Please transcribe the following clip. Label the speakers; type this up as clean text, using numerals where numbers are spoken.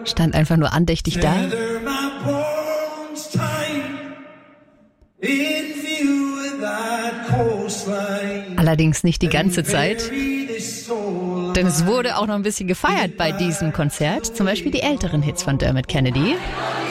Speaker 1: stand einfach nur andächtig da. Allerdings nicht die ganze Zeit, denn es wurde auch noch ein bisschen gefeiert bei diesem Konzert. Zum Beispiel die älteren Hits von Dermot Kennedy.